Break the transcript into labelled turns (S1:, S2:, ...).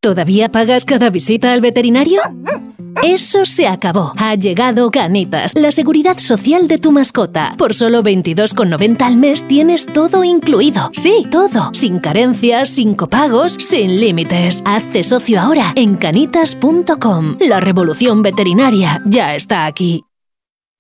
S1: ¿Todavía pagas cada visita al veterinario? Eso se acabó. Ha llegado Canitas, la seguridad social de tu mascota. Por solo 22,90 al mes tienes todo incluido. Sí, todo. Sin carencias, sin copagos, sin límites. Hazte socio ahora en canitas.com. La revolución veterinaria ya está aquí.